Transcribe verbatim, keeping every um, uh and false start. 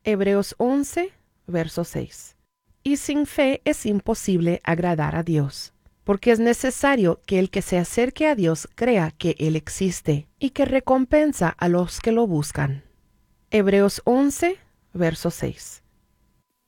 Hebreos once, verso seis. Y sin fe es imposible agradar a Dios, porque es necesario que el que se acerque a Dios crea que Él existe y que recompensa a los que lo buscan. Hebreos once, verso seis.